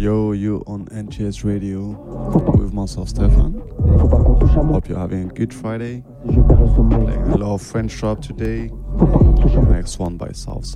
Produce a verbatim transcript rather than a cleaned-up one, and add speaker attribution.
Speaker 1: Yo, you on N T S Radio with myself, Stefan. Hope you're having a good Friday. Playing a lot of French trap today. Next one by Southside.